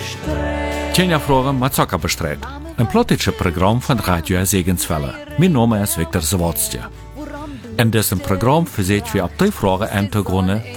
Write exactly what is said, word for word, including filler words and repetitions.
Tjenja Fragen met Zucker bestreed. Een plottische programma van Radio Segensvelle. Mijn naam is Victor Zawadztje. In diesem Programm verseht wir ab die Fragen an